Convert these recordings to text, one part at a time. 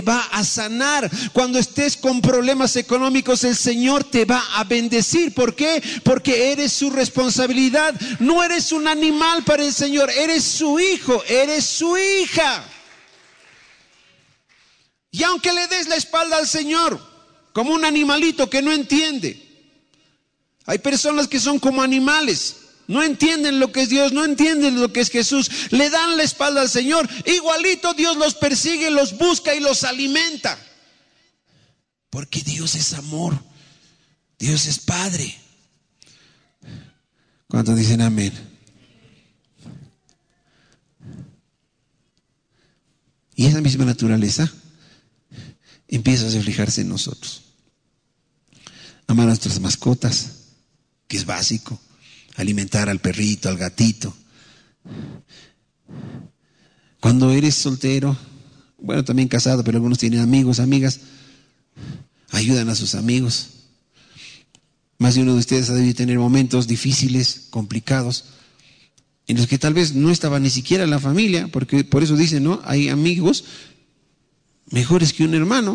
va a sanar. Cuando estés con problemas económicos, el Señor te va a bendecir. ¿Por qué? Porque eres su responsabilidad. No eres un animal para el Señor, eres su hijo, eres su hija. Y aunque le des la espalda al Señor, como un animalito que no entiende. Hay personas que son como animales. No entienden lo que es Dios, no entienden lo que es Jesús. Le dan la espalda al Señor. Igualito Dios los persigue, los busca y los alimenta. Porque Dios es amor. Dios es Padre. ¿Cuántos dicen amén? Y esa misma naturaleza empieza a reflejarse en nosotros. Amar a nuestras mascotas, que es básico. Alimentar al perrito, al gatito. Cuando eres soltero, bueno, también casado, pero algunos tienen amigos, amigas, ayudan a sus amigos. Más de uno de ustedes ha debido tener momentos difíciles, complicados, en los que tal vez no estaba ni siquiera la familia, porque por eso dicen, ¿no? Hay amigos mejores que un hermano.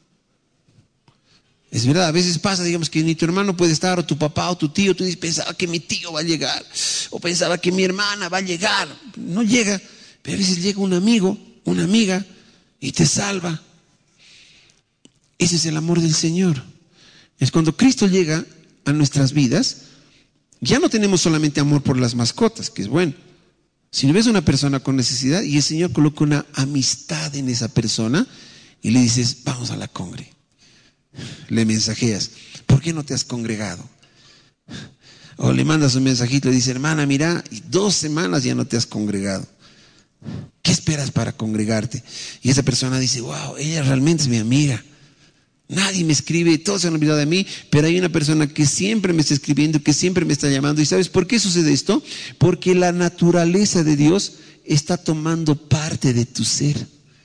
Es verdad, a veces pasa, digamos, que ni tu hermano puede estar, o tu papá, o tu tío. Tú dices, pensaba que mi tío va a llegar, o pensaba que mi hermana va a llegar. No llega, pero a veces llega un amigo, una amiga, y te salva. Ese es el amor del Señor. Es cuando Cristo llega a nuestras vidas, ya no tenemos solamente amor por las mascotas, que es bueno. Si ves a una persona con necesidad y el Señor coloca una amistad en esa persona y le dices, vamos a la congre. Le mensajeas, ¿por qué no te has congregado? O le mandas un mensajito y le dice, hermana, mira, 2 semanas ya no te has congregado. ¿Qué esperas para congregarte? Y esa persona dice, wow, ella realmente es mi amiga. Nadie me escribe, todos se han olvidado de mí, pero hay una persona que siempre me está escribiendo, que siempre me está llamando. ¿Y sabes por qué sucede esto? Porque la naturaleza de Dios está tomando parte de tu ser.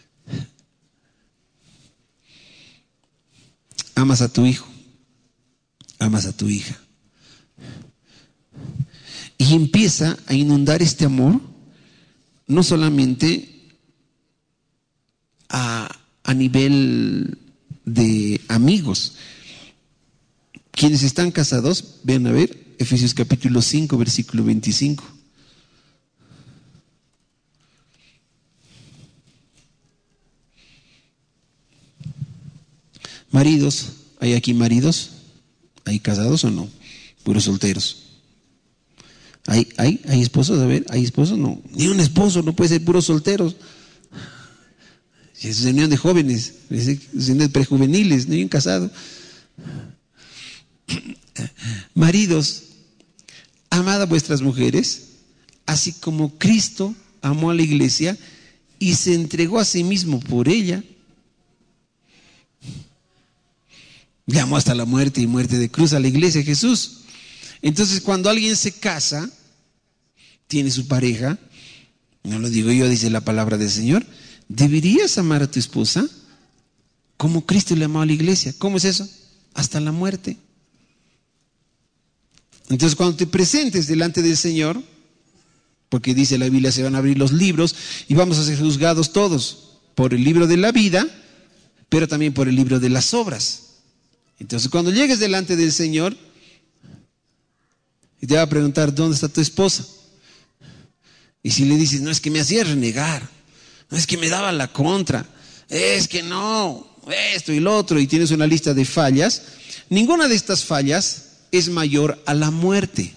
Amas a tu hijo, amas a tu hija. Y empieza a inundar este amor, no solamente a nivel de amigos. Quienes están casados, vean a ver, Efesios capítulo 5, versículo 25. Maridos, ¿hay aquí maridos? ¿Hay casados o no? Puros solteros. ¿Hay esposos? A ver, ¿hay esposos? No, ni un esposo, no puede ser puros solteros. Es unión de jóvenes, es unión de prejuveniles, ni un casado. Maridos, amad a vuestras mujeres, así como Cristo amó a la iglesia y se entregó a sí mismo por ella. Le amó hasta la muerte y muerte de cruz a la iglesia Jesús. Entonces, cuando alguien se casa, tiene su pareja, no lo digo yo, dice la palabra del Señor, deberías amar a tu esposa como Cristo le amó a la iglesia. ¿Cómo es eso? Hasta la muerte. Entonces, cuando te presentes delante del Señor, porque dice la Biblia, se van a abrir los libros y vamos a ser juzgados todos por el libro de la vida, pero también por el libro de las obras. Entonces, cuando llegues delante del Señor, y te va a preguntar, ¿dónde está tu esposa? Y si le dices, no, es que me hacía renegar, no, es que me daba la contra, es que no, esto y lo otro, y tienes una lista de fallas, ninguna de estas fallas es mayor a la muerte.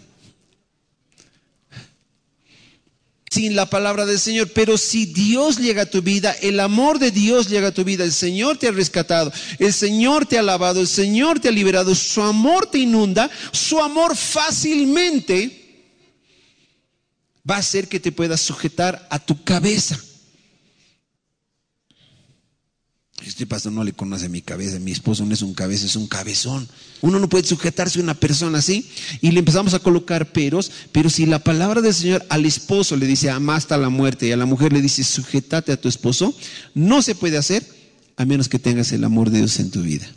Sin la palabra del Señor. Pero si Dios llega a tu vida, el amor de Dios llega a tu vida, el Señor te ha rescatado, el Señor te ha lavado, el Señor te ha liberado, su amor te inunda, su amor fácilmente va a hacer que te puedas sujetar a tu cabeza. Este pastor no le conoce mi cabeza, mi esposo no es un cabeza, es un cabezón. Uno no puede sujetarse a una persona así. Y le empezamos a colocar peros. Pero si la palabra del Señor al esposo le dice ama hasta la muerte, y a la mujer le dice sujétate a tu esposo, no se puede hacer a menos que tengas el amor de Dios en tu vida.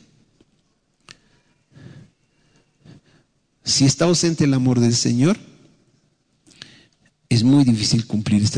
Si está ausente el amor del Señor, es muy difícil cumplir estas